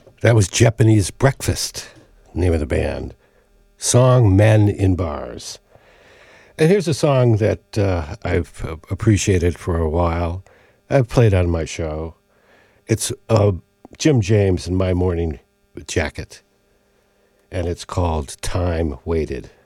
That was Japanese Breakfast, name of the band. Song Men in Bars. And here's a song that I've appreciated for a while. I've played on my show. It's Jim James and My Morning Jacket. And it's called Time Waited.